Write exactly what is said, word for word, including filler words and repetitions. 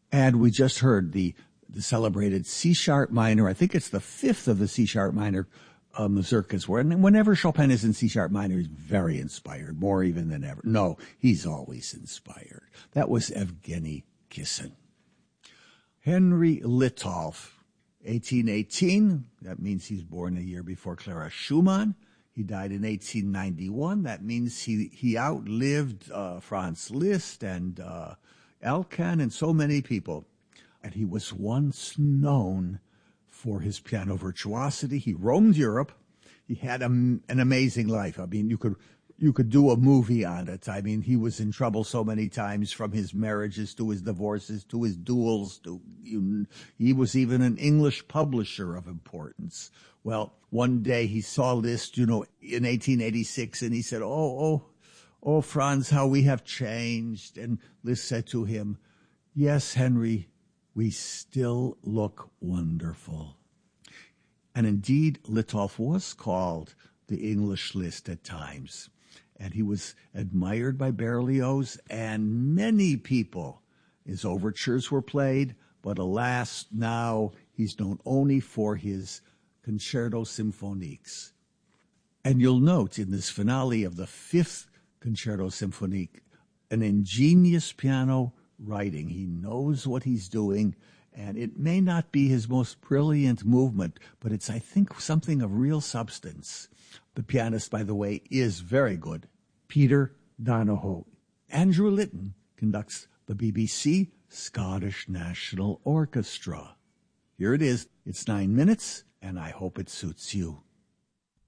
And we just heard the, the celebrated C-sharp minor. I think it's the fifth of the C-sharp minor uh, mazurkas. Where, and whenever Chopin is in C-sharp minor, he's very inspired, more even than ever. No, he's always inspired. That was Evgeny Kissin. Henry Litolff, eighteen eighteen. That means he's born a year before Clara Schumann. He died in eighteen ninety-one. That means he, he outlived uh, Franz Liszt and uh, Elkan and so many people. And he was once known for his piano virtuosity. He roamed Europe. He had a, an amazing life. I mean, you could you could do a movie on it. I mean, he was in trouble so many times, from his marriages to his divorces to his duels. To you, he was even an English publisher of importance. Well, one day he saw Liszt, you know, in eighteen eighty-six, and he said, oh, oh, oh, Franz, how we have changed. And Liszt said to him, yes, Henry, we still look wonderful. And indeed, Litolff was called the English Liszt at times. And he was admired by Berlioz and many people. His overtures were played, but alas, now he's known only for his Concerto Symphoniques. And you'll note in this finale of the fifth Concerto Symphonique, an ingenious piano writing. He knows what he's doing, and it may not be his most brilliant movement, but it's, I think, something of real substance. The pianist, by the way, is very good, Peter Donohoe. Andrew Litton conducts the B B C Scottish National Orchestra. Here it is. It's nine minutes, and I hope it suits you.